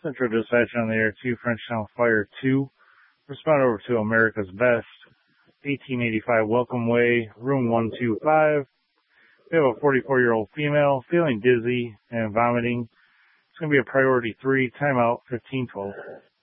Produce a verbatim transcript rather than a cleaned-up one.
Central Dispatch on the air two, Frenchtown Fire two. Respond over to America's Best, eighteen eighty-five Welcome Way, room one two five. We have a forty-four-year-old female feeling dizzy and vomiting. It's going to be a priority three, timeout fifteen twelve.